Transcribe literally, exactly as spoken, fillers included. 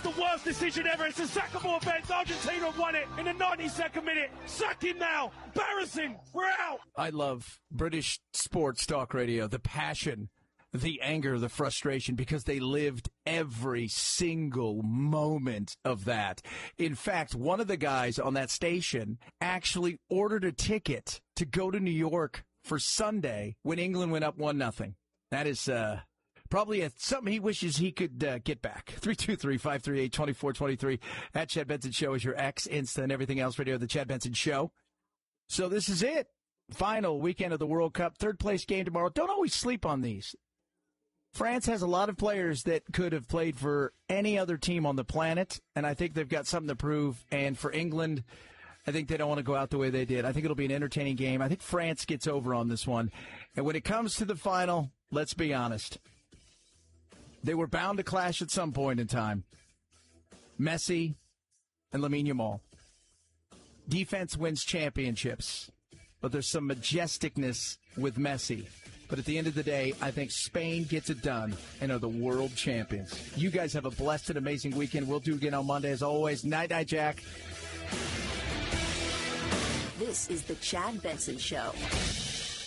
the worst decision ever. It's a sackable offense. Argentina won it in the ninety-second minute. Sack him now. Embarrassing. We're out. I love British sports talk radio, the passion, the anger, the frustration, because they lived every single moment of that. In fact, one of the guys on that station actually ordered a ticket to go to New York for Sunday when England went up one nothing. That is uh, probably a, something he wishes he could uh, get back. three two three, five three eight, two four two three. At Chad Benson Show is your X, Insta, and everything else radio, The Chad Benson Show. So this is it. Final weekend of the World Cup. Third place game tomorrow. Don't always sleep on these. France has a lot of players that could have played for any other team on the planet, and I think they've got something to prove. And for England, I think they don't want to go out the way they did. I think it'll be an entertaining game. I think France gets over on this one. And when it comes to the final, let's be honest. They were bound to clash at some point in time. Messi and Lamine Yamal. Defense wins championships, but there's some majesticness with Messi. But at the end of the day, I think Spain gets it done and are the world champions. You guys have a blessed and amazing weekend. We'll do again on Monday as always. Night-night, Jack. This is the Chad Benson Show.